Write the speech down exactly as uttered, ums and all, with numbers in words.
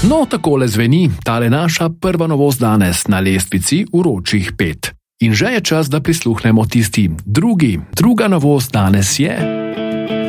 No, takole zveni tale naša prva novost danes na lestvici vročih pet. In že je čas, da prisluhnemo tisti drugi. Druga novost danes je...